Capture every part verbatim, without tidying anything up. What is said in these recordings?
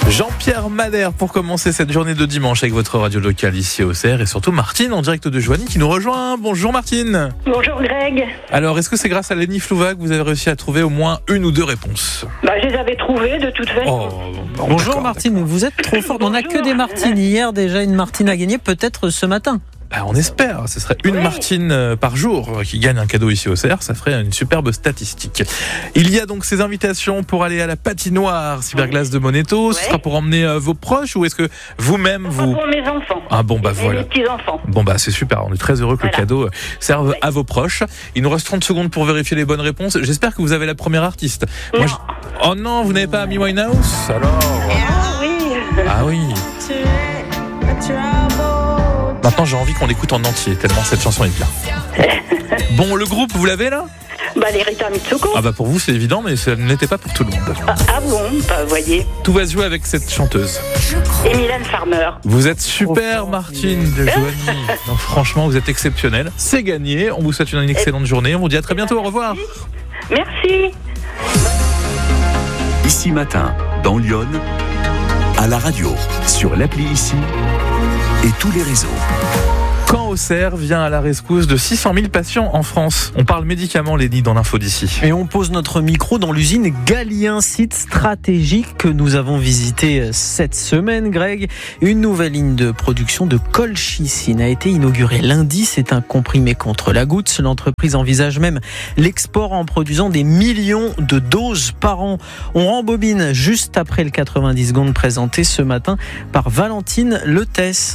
Jean-Pierre Madère pour commencer cette journée de dimanche avec votre radio locale ici au Auxerre et surtout Martine en direct de Joigny qui nous rejoint. Bonjour Martine. Bonjour Greg. Alors est-ce que c'est grâce à Lenny Flouva que vous avez réussi à trouver au moins une ou deux réponses? Bah je les avais trouvées de toute façon. Oh, bon, Bonjour d'accord, Martine, d'accord. vous êtes trop forte. On n'a Bonjour. que des Martines. Hier déjà une Martine a gagné, peut-être ce matin. Bah, on espère, ce serait une Oui. Martine euh, par jour qui gagne un cadeau ici au Auxerre, ça ferait une superbe statistique. Il y a donc ces invitations pour aller à la patinoire Cyberglace de Monéto, ce Ouais. sera pour emmener euh, vos proches ou est-ce que vous-même Pas vous... pour mes enfants. Ah bon bah Et voilà. mes petits-enfants. Bon bah c'est super, on est très heureux que Voilà. le cadeau euh, serve Ouais. à vos proches. Il nous reste trente secondes pour vérifier les bonnes réponses. J'espère que vous avez la première artiste. Non. je- Oh non, vous n'avez pas Amy Winehouse? Alors... Ah oui. Ah oui. Maintenant j'ai envie qu'on l'écoute en entier, tellement cette chanson est bien. Bon, le groupe, vous l'avez là? Bah les Rita Mitsuko. Ah bah pour vous c'est évident, mais ça ne l'était pas pour tout le monde. Ah, ah bon, bah vous voyez. Tout va se jouer avec cette chanteuse. Et Mylène Farmer. Vous êtes super fort, Martine de Joigny. Non, franchement, vous êtes exceptionnelle. C'est gagné. On vous souhaite une excellente journée. On vous dit à très bientôt. Au revoir. Merci. Ici Matin, dans Lyon, à la radio, sur l'appli Ici et tous les réseaux. Quand Auxerre vient à la rescousse de six cent mille patients en France. On parle médicaments, Lenny, dans l'info d'ici. Et on pose notre micro dans l'usine Galien, site stratégique que nous avons visité cette semaine, Greg. Une nouvelle ligne de production de colchicine a été inaugurée lundi. C'est un comprimé contre la goutte. L'entreprise envisage même l'export en produisant des millions de doses par an. On rembobine juste après le quatre-vingt-dix secondes présenté ce matin par Valentine Letesse.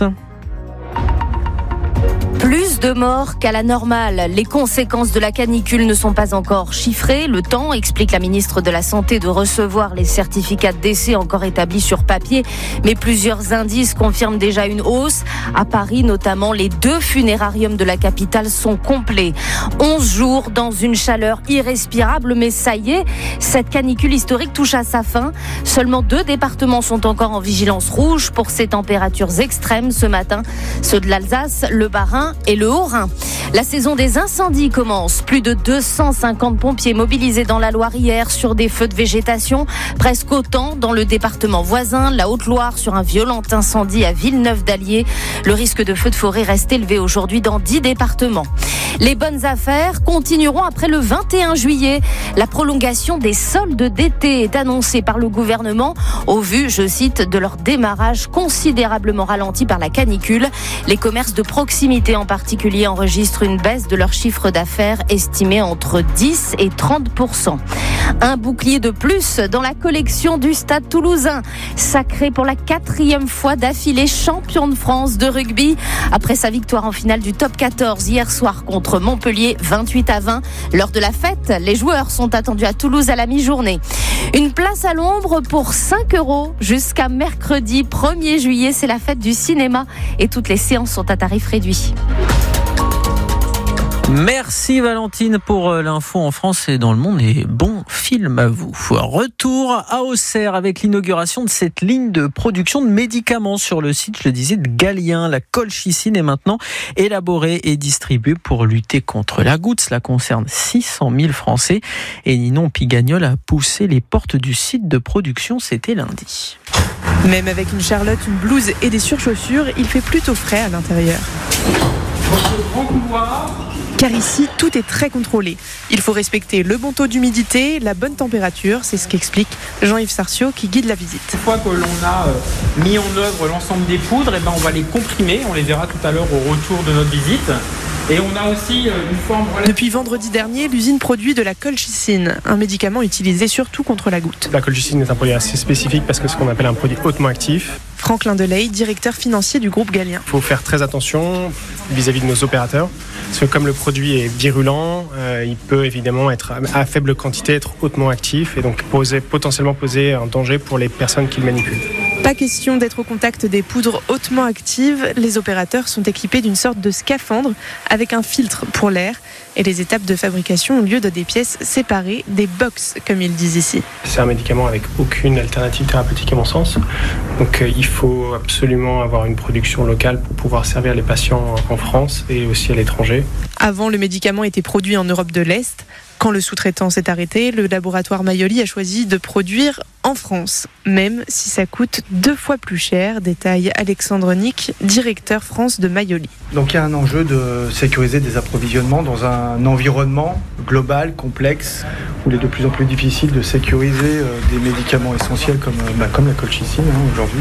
Plus de morts qu'à la normale. Les conséquences de la canicule ne sont pas encore chiffrées. Le temps, explique la ministre de la Santé, de recevoir les certificats de décès encore établis sur papier. Mais plusieurs indices confirment déjà une hausse. À Paris, notamment, les deux funérariums de la capitale sont complets. onze jours dans une chaleur irrespirable. Mais ça y est, cette canicule historique touche à sa fin. Seulement deux départements sont encore en vigilance rouge pour ces températures extrêmes ce matin. Ceux de l'Alsace, le Bas-Rhin et le Haut-Rhin. La saison des incendies commence. Plus de deux cent cinquante pompiers mobilisés dans la Loire hier sur des feux de végétation. Presque autant dans le département voisin, la Haute-Loire, sur un violent incendie à Villeneuve-d'Allier. Le risque de feu de forêt reste élevé aujourd'hui dans dix départements. Les bonnes affaires continueront après le vingt et un juillet. La prolongation des soldes d'été est annoncée par le gouvernement au vu, je cite, de leur démarrage considérablement ralenti par la canicule. Les commerces de proximité en particulier enregistrent une baisse de leur chiffre d'affaires estimée entre dix et trente pour cent. Un bouclier de plus dans la collection du Stade Toulousain, sacré pour la quatrième fois d'affilée champion de France de rugby. Après sa victoire en finale du top quatorze hier soir contre Montpellier, vingt-huit à vingt. Lors de la fête, les joueurs sont attendus à Toulouse à la mi-journée. Une place à l'ombre pour cinq euros jusqu'à mercredi premier juillet. C'est la fête du cinéma et toutes les séances sont à tarif réduit. Merci Valentine pour l'info en France et dans le monde et bon film à vous. Retour à Auxerre avec l'inauguration de cette ligne de production de médicaments sur le site, je le disais, de Galien. La colchicine est maintenant élaborée et distribuée pour lutter contre la goutte. Cela concerne six cent mille Français et Ninon Pigagnol a poussé les portes du site de production, c'était lundi. Même avec une charlotte, une blouse et des surchaussures, il fait plutôt frais à l'intérieur. Car ici, tout est très contrôlé. Il faut respecter le bon taux d'humidité, la bonne température, c'est ce qu'explique Jean-Yves Sarciot qui guide la visite. Une fois que l'on a mis en œuvre l'ensemble des poudres, et ben on va les comprimer, on les verra tout à l'heure au retour de notre visite. Et on a aussi une forme... Depuis vendredi dernier, l'usine produit de la colchicine, un médicament utilisé surtout contre la goutte. La colchicine est un produit assez spécifique parce que c'est ce qu'on appelle un produit hautement actif. Franklin Delay, directeur financier du groupe Galien. Il faut faire très attention vis-à-vis de nos opérateurs, parce que comme le produit est virulent, euh, il peut évidemment être à faible quantité, être hautement actif et donc poser, potentiellement poser un danger pour les personnes qui le manipulent. Pas question d'être au contact des poudres hautement actives. Les opérateurs sont équipés d'une sorte de scaphandre avec un filtre pour l'air. Et les étapes de fabrication ont lieu de des pièces séparées, des box comme ils disent ici. C'est un médicament avec aucune alternative thérapeutique à mon sens. Donc euh, il faut absolument avoir une production locale pour pouvoir servir les patients en France et aussi à l'étranger. Avant, le médicament était produit en Europe de l'Est. Quand le sous-traitant s'est arrêté, le laboratoire Mayoli a choisi de produire en France, même si ça coûte deux fois plus cher, détaille Alexandre Nick, directeur France de Mayoli. Donc il y a un enjeu de sécuriser des approvisionnements dans un environnement global, complexe, où il est de plus en plus difficile de sécuriser euh, des médicaments essentiels comme, euh, bah, comme la colchicine hein, aujourd'hui.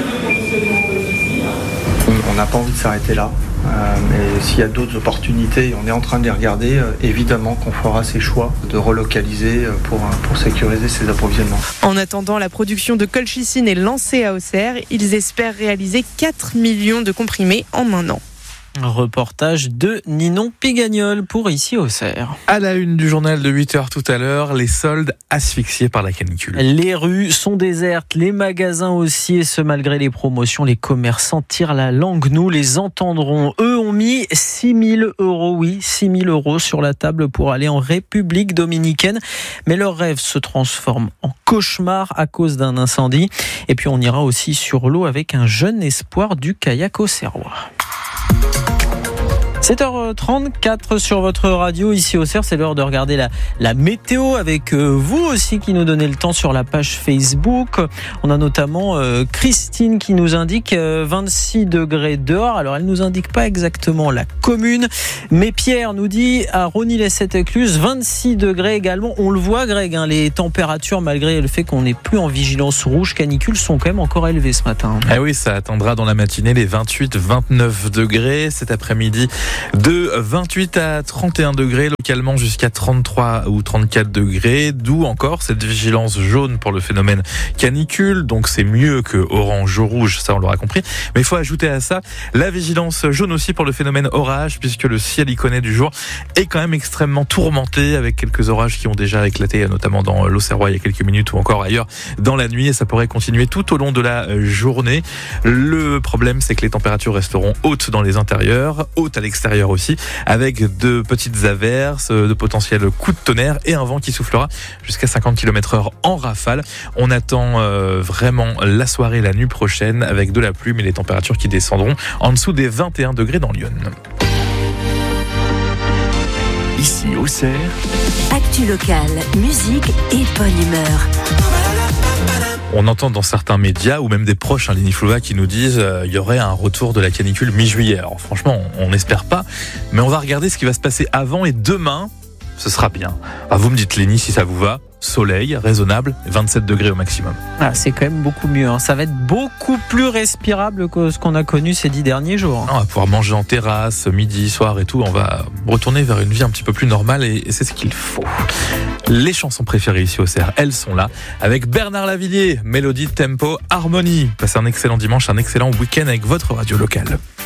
On n'a pas envie de s'arrêter là. Euh, mais s'il y a d'autres opportunités, on est en train de les regarder, euh, évidemment qu'on fera ces choix de relocaliser euh, pour, pour sécuriser ces approvisionnements. En attendant, la production de colchicine est lancée à Auxerre. Ils espèrent réaliser quatre millions de comprimés en un an. Un reportage de Ninon Pigagnol pour Ici Auxerre. À la une du journal de huit heures tout à l'heure, les soldes asphyxiés par la canicule. Les rues sont désertes, les magasins aussi, et ce malgré les promotions, les commerçants tirent la langue. Nous les entendrons. Eux ont mis six mille euros, oui, six mille euros sur la table pour aller en République dominicaine. Mais leur rêve se transforme en cauchemar à cause d'un incendie. Et puis on ira aussi sur l'eau avec un jeune espoir du kayak auxerrois. sept heures trente-quatre sur votre radio, ici au Auxerre, c'est l'heure de regarder la, la météo avec euh, vous aussi qui nous donnez le temps sur la page Facebook. On a notamment euh, Christine qui nous indique euh, vingt-six degrés dehors. Alors elle nous indique pas exactement la commune, mais Pierre nous dit à Rosny-lès-Sept-Écluses vingt-six degrés également. On le voit Greg, hein, les températures malgré le fait qu'on n'est plus en vigilance rouge canicule sont quand même encore élevées ce matin. Eh oui, ça atteindra dans la matinée les vingt-huit vingt-neuf degrés cet après-midi. De vingt-huit à trente et un degrés, localement jusqu'à trente-trois ou trente-quatre degrés, d'où encore cette vigilance jaune pour le phénomène canicule. Donc c'est mieux que orange ou rouge, ça on l'aura compris. Mais il faut ajouter à ça la vigilance jaune aussi pour le phénomène orage, puisque le ciel iconé du jour est quand même extrêmement tourmenté, avec quelques orages qui ont déjà éclaté, notamment dans l'Auxerrois il y a quelques minutes ou encore ailleurs dans la nuit, et ça pourrait continuer tout au long de la journée. Le problème, c'est que les températures resteront hautes dans les intérieurs, hautes à l'extérieur aussi, avec de petites averses, de potentiels coups de tonnerre et un vent qui soufflera jusqu'à cinquante kilomètres heure en rafale. On attend euh, vraiment la soirée, la nuit prochaine, avec de la pluie, mais les températures qui descendront en dessous des vingt et un degrés dans Lyon. Ici Auxerre, actu locale, musique et bonne humeur. On entend dans certains médias ou même des proches, hein, Léni Flouva, qui nous disent euh, il y aurait un retour de la canicule mi-juillet. Alors franchement, on n'espère pas, mais on va regarder ce qui va se passer avant, et demain, ce sera bien. Ah, vous me dites Léni si ça vous va. Soleil, raisonnable, vingt-sept degrés au maximum. Ah, c'est quand même beaucoup mieux, hein. Ça va être beaucoup plus respirable que ce qu'on a connu ces dix derniers jours. On va pouvoir manger en terrasse, midi, soir et tout. On va retourner vers une vie un petit peu plus normale, et c'est ce qu'il faut. Les chansons préférées ici au Auxerre, elles sont là, avec Bernard Lavilliers, mélodie, tempo, harmonie. Passez un excellent dimanche, un excellent week-end avec votre radio locale.